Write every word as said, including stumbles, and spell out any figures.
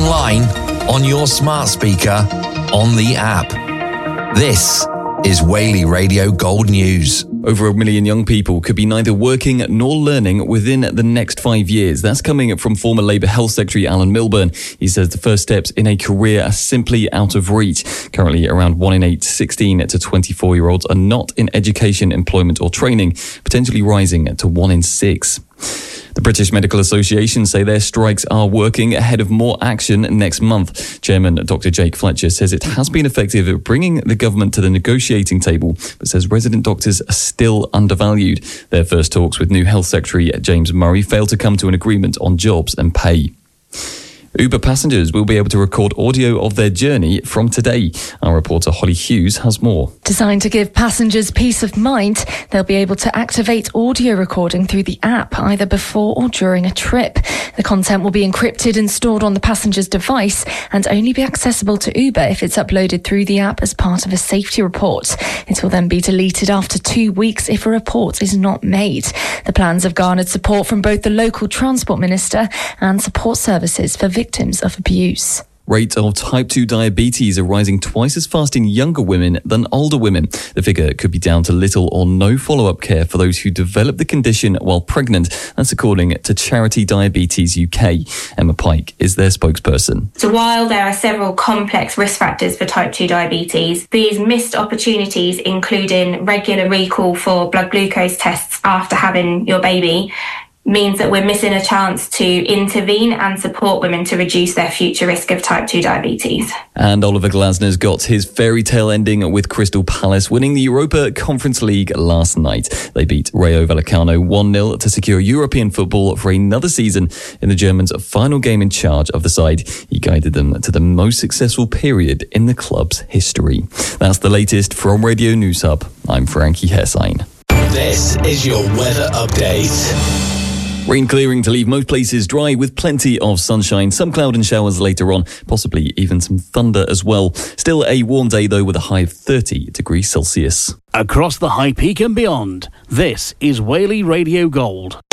online, on your smart speaker, on the app. This is Whaley Radio Gold News. Over a million young people could be neither working nor learning within the next five years. That's coming from former Labour Health Secretary Alan Milburn. He says the first steps in a career are simply out of reach. Currently, around one in eight sixteen to twenty-four-year-olds are not in education, employment or training, potentially rising to one in six. The British Medical Association say their strikes are working ahead of more action next month. Chairman Doctor Jake Fletcher says it has been effective at bringing the government to the negotiating table, but says resident doctors are still undervalued. Their first talks with new Health Secretary James Murray failed to come to an agreement on jobs and pay. Uber passengers will be able to record audio of their journey from today. Our reporter Holly Hughes has more. Designed to give passengers peace of mind, they'll be able to activate audio recording through the app either before or during a trip. The content will be encrypted and stored on the passenger's device and only be accessible to Uber if it's uploaded through the app as part of a safety report. It will then be deleted after two weeks if a report is not made. The plans have garnered support from both the local Transport Minister and support services for victims of abuse. Rates of type two diabetes are rising twice as fast in younger women than older women. The figure could be down to little or no follow-up care for those who develop the condition while pregnant. That's according to Charity Diabetes U K. Emma Pike is their spokesperson. So while there are several complex risk factors for type two diabetes, these missed opportunities, including regular recall for blood glucose tests after having your baby, means that we're missing a chance to intervene and support women to reduce their future risk of type two diabetes. And Oliver Glasner's got his fairy tale ending with Crystal Palace winning the Europa Conference League last night. They beat Rayo Vallecano one nil to secure European football for another season in the German's final game in charge of the side. He guided them to the most successful period in the club's history. That's the latest from Radio News Hub. I'm Frankie Hessine. This is your weather update. Rain clearing to leave most places dry with plenty of sunshine, some cloud and showers later on, possibly even some thunder as well. Still a warm day though with a high of thirty degrees Celsius. Across the High Peak and beyond, this is Whaley Radio Gold.